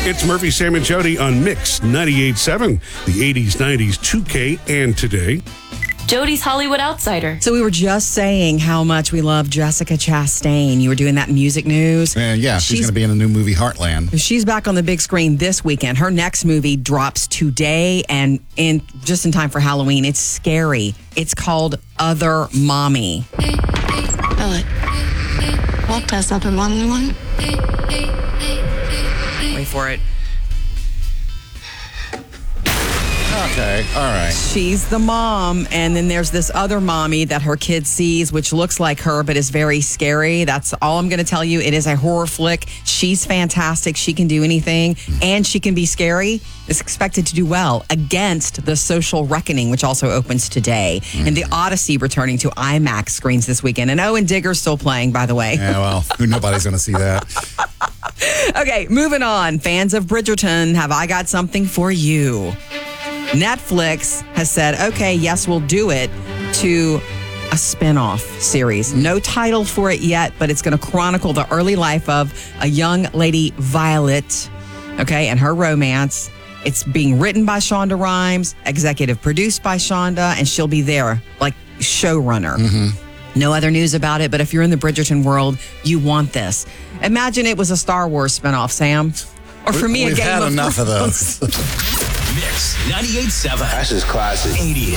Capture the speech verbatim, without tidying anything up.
It's Murphy, Sam, and Jody on Mix ninety-eight point seven, the eighties, nineties, two K, and today. Jody's Hollywood Outsider. So we were just saying how much we love Jessica Chastain. You were doing that music news. And yeah, she's, she's going to be in the new movie Heartland. She's back on the big screen this weekend. Her next movie drops today and in just in time for Halloween. It's scary. It's called Other Mommy. Elliot, walk past up in one oh one. Wait for it. Okay, all right. She's the mom, and then there's this other mommy that her kid sees, which looks like her, but is very scary. That's all I'm going to tell you. It is a horror flick. She's fantastic. She can do anything, and she can be scary. It's expected to do well against The Social Reckoning, which also opens today. Mm. And The Odyssey returning to IMAX screens this weekend. And Owen Digger's still playing, by the way. Yeah, well, nobody's going to see that. Okay, moving on. Fans of Bridgerton, have I got something for you? Netflix has said, okay, yes, we'll do it, to a spinoff series. No title for it yet, but it's going to chronicle the early life of a young lady, Violet, okay, and her romance. It's being written by Shonda Rhimes, executive produced by Shonda, and she'll be there, like showrunner. Mm-hmm. No other news about it, but if you're in the Bridgerton world, you want this. Imagine it was a Star Wars spinoff, Sam. Or for me, We've a Game had of enough Thrones. of those. Mix ninety-eight point seven. That's just classic. eighties.